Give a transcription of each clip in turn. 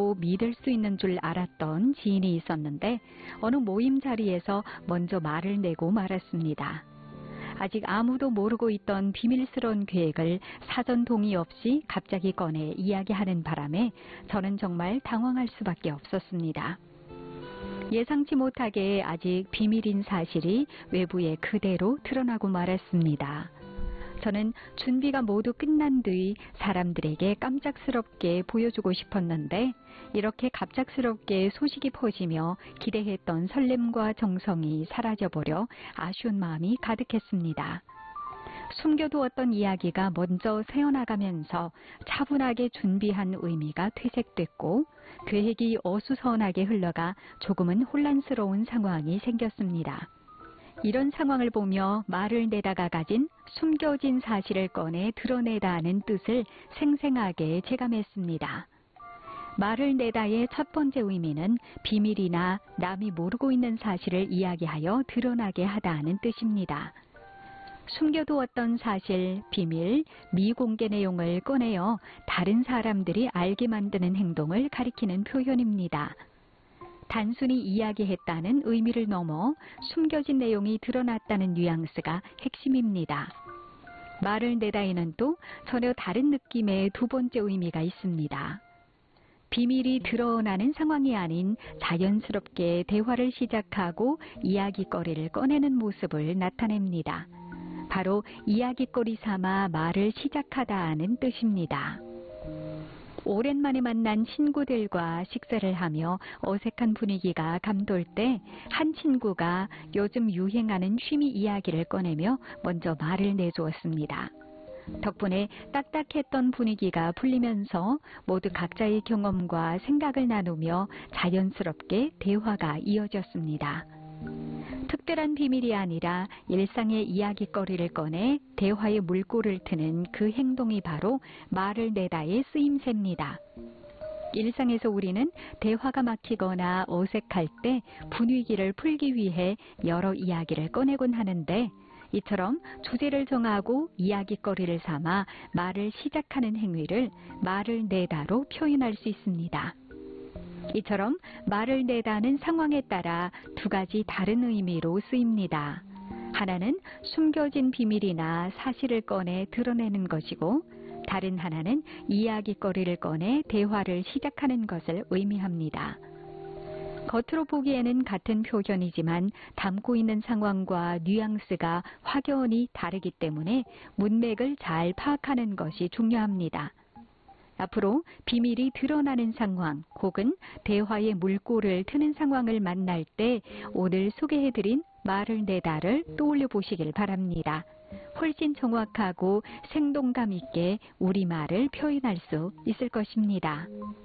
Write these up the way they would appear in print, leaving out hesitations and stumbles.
믿고 믿을 수 있는 줄 알았던 지인이 있었는데 어느 모임 자리에서 먼저 말을 내고 말았습니다. 아직 아무도 모르고 있던 비밀스러운 계획을 사전 동의 없이 갑자기 꺼내 이야기하는 바람에 저는 정말 당황할 수밖에 없었습니다. 예상치 못하게 아직 비밀인 사실이 외부에 그대로 드러나고 말았습니다. 저는 준비가 모두 끝난 뒤 사람들에게 깜짝스럽게 보여주고 싶었는데 이렇게 갑작스럽게 소식이 퍼지며 기대했던 설렘과 정성이 사라져버려 아쉬운 마음이 가득했습니다. 숨겨두었던 이야기가 먼저 새어나가면서 차분하게 준비한 의미가 퇴색됐고 계획이 어수선하게 흘러가 조금은 혼란스러운 상황이 생겼습니다. 이런 상황을 보며 말을 내다가 가진 숨겨진 사실을 꺼내 드러내다는 뜻을 생생하게 체감했습니다. 말을 내다의 첫 번째 의미는 비밀이나 남이 모르고 있는 사실을 이야기하여 드러나게 하다는 뜻입니다. 숨겨두었던 사실, 비밀, 미공개 내용을 꺼내어 다른 사람들이 알게 만드는 행동을 가리키는 표현입니다. 단순히 이야기했다는 의미를 넘어 숨겨진 내용이 드러났다는 뉘앙스가 핵심입니다. 말을 내다에는 또 전혀 다른 느낌의 두 번째 의미가 있습니다. 비밀이 드러나는 상황이 아닌 자연스럽게 대화를 시작하고 이야기거리를 꺼내는 모습을 나타냅니다. 바로 이야기거리 삼아 말을 시작하다는 뜻입니다. 오랜만에 만난 친구들과 식사를 하며 어색한 분위기가 감돌 때 한 친구가 요즘 유행하는 취미 이야기를 꺼내며 먼저 말을 내주었습니다. 덕분에 딱딱했던 분위기가 풀리면서 모두 각자의 경험과 생각을 나누며 자연스럽게 대화가 이어졌습니다. 특별한 비밀이 아니라 일상의 이야기거리를 꺼내 대화의 물꼬를 트는 그 행동이 바로 말을 내다의 쓰임새입니다. 일상에서 우리는 대화가 막히거나 어색할 때 분위기를 풀기 위해 여러 이야기를 꺼내곤 하는데 이처럼 주제를 정하고 이야기거리를 삼아 말을 시작하는 행위를 말을 내다로 표현할 수 있습니다. 이처럼 말을 내다는 상황에 따라 두 가지 다른 의미로 쓰입니다. 하나는 숨겨진 비밀이나 사실을 꺼내 드러내는 것이고 다른 하나는 이야기거리를 꺼내 대화를 시작하는 것을 의미합니다. 겉으로 보기에는 같은 표현이지만 담고 있는 상황과 뉘앙스가 확연히 다르기 때문에 문맥을 잘 파악하는 것이 중요합니다. 앞으로 비밀이 드러나는 상황 혹은 대화의 물꼬를 트는 상황을 만날 때 오늘 소개해드린 말을 내다를 떠올려 보시길 바랍니다. 훨씬 정확하고 생동감 있게 우리말을 표현할 수 있을 것입니다.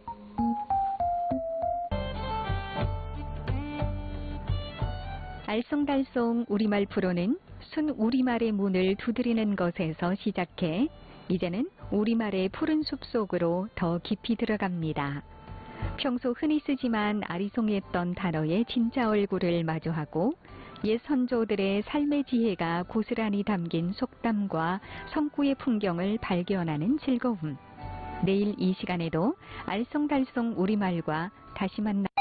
알쏭달쏭 우리말 프로는 순 우리말의 문을 두드리는 것에서 시작해 이제는 우리말의 푸른 숲속으로 더 깊이 들어갑니다. 평소 흔히 쓰지만 아리송했던 단어의 진짜 얼굴을 마주하고 옛 선조들의 삶의 지혜가 고스란히 담긴 속담과 성구의 풍경을 발견하는 즐거움. 내일 이 시간에도 알쏭달쏭 우리말과 다시 만나